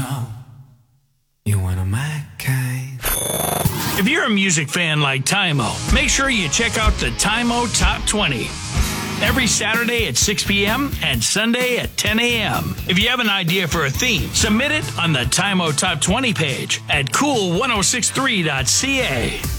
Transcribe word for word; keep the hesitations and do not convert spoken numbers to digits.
know you're one of my kind. If you're a music fan like Tymo, make sure you check out the Tymo Top twenty. Every Saturday at six p.m. and Sunday at ten a.m. If you have an idea for a theme, submit it on the Tymo Top twenty page at cool ten sixty-three dot c a.